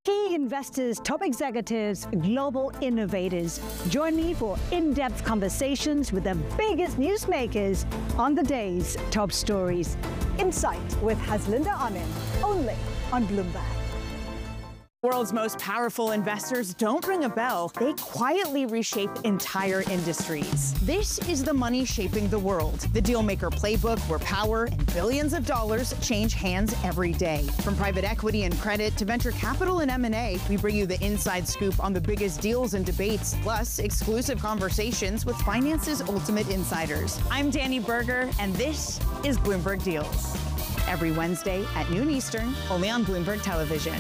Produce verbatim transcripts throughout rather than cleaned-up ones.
Key investors, top executives, global innovators. Join me for in-depth conversations with the biggest newsmakers on the day's top stories. Insight with Haslinda Amin, only on Bloomberg. World's most powerful investors don't ring a bell. They quietly reshape entire industries. This is the money shaping the world. The Dealmaker Playbook, where power and billions of dollars change hands every day. From private equity and credit to venture capital and M and A, we bring you the inside scoop on the biggest deals and debates, plus exclusive conversations with finance's ultimate insiders. I'm Danny Berger, and this is Bloomberg Deals. Every Wednesday at noon Eastern, only on Bloomberg Television.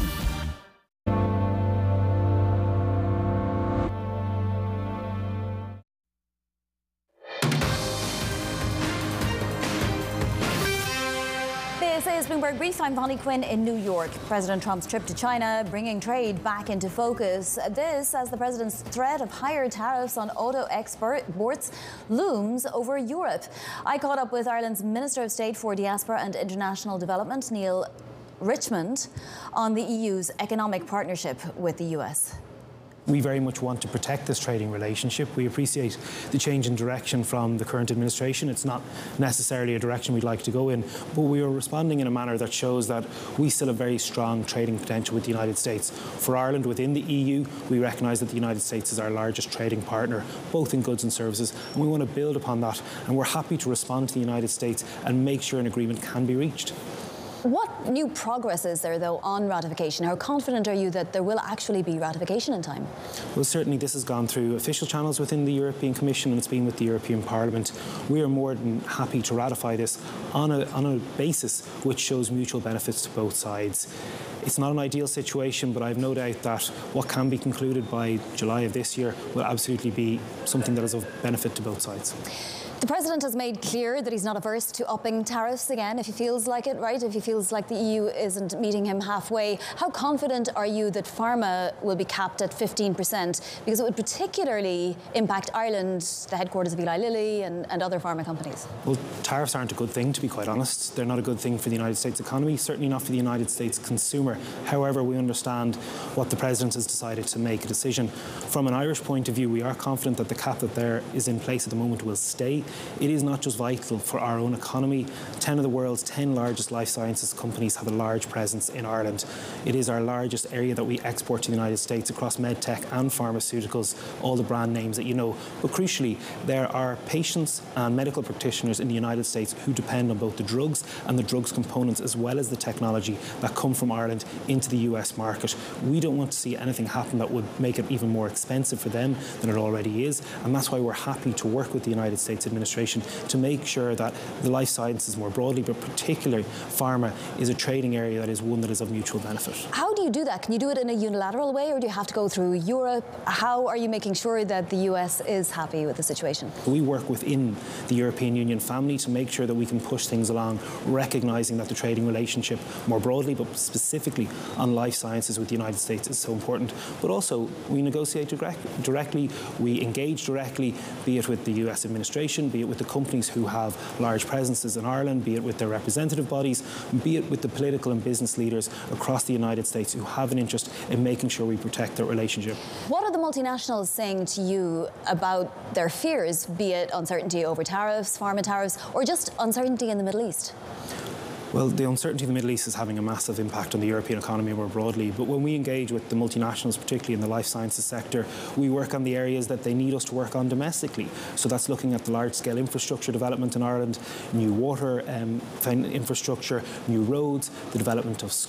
This is Bloomberg Brief. I'm Vonnie Quinn in New York. President Trump's trip to China bringing trade back into focus. This as the president's threat of higher tariffs on auto exports looms over Europe. I caught up with Ireland's Minister of State for Diaspora and International Development, Neil Richmond, on the E U's economic partnership with the U S. We very much want to protect this trading relationship. We appreciate the change in direction from the current administration. It's not necessarily a direction we'd like to go in, but we are responding in a manner that shows that we still have very strong trading potential with the United States. For Ireland within the E U, we recognise that the United States is our largest trading partner, both in goods and services, and we want to build upon that. And we're happy to respond to the United States and make sure an agreement can be reached. What new progress is there, though, on ratification? How confident are you that there will actually be ratification in time? Well, certainly this has gone through official channels within the European Commission, and it's been with the European Parliament. We are more than happy to ratify this on a, on a basis which shows mutual benefits to both sides. It's not an ideal situation, but I have no doubt that what can be concluded by July of this year will absolutely be something that is of benefit to both sides. The president has made clear that he's not averse to upping tariffs again if he feels like it, right? If he feels like the E U isn't meeting him halfway. How confident are you that pharma will be capped at fifteen percent? Because it would particularly impact Ireland, the headquarters of Eli Lilly and, and other pharma companies. Well, tariffs aren't a good thing, to be quite honest. They're not a good thing for the United States economy, certainly not for the United States consumer. However, we understand what the president has decided to make a decision. From an Irish point of view, we are confident that the cap that there is in place at the moment will stay. It is not just vital for our own economy. ten of the world's ten largest life sciences companies have a large presence in Ireland. It is our largest area that we export to the United States across medtech and pharmaceuticals, all the brand names that you know. But crucially, there are patients and medical practitioners in the United States who depend on both the drugs and the drugs components as well as the technology that come from Ireland into the U S market. We don't want to see anything happen that would make it even more expensive for them than it already is, and that's why we're happy to work with the United States administration to make sure that the life sciences more broadly, but particularly pharma, is a trading area that is one that is of mutual benefit. How do you do that? Can you do it in a unilateral way, or do you have to go through Europe? How are you making sure that the U S is happy with the situation? We work within the European Union family to make sure that we can push things along, recognising that the trading relationship more broadly, but specifically on life sciences with the United States, is so important. But also, we negotiate direct, directly, we engage directly, be it with the U S administration, be it with the companies who have large presences in Ireland, be it with their representative bodies, be it with the political and business leaders across the United States who have an interest in making sure we protect their relationship. What are the multinationals saying to you about their fears, be it uncertainty over tariffs, pharma tariffs, or just uncertainty in the Middle East? Well, the uncertainty in the Middle East is having a massive impact on the European economy more broadly. But when we engage with the multinationals, particularly in the life sciences sector, we work on the areas that they need us to work on domestically. So that's looking at the large-scale infrastructure development in Ireland, new water um, infrastructure, new roads, the development of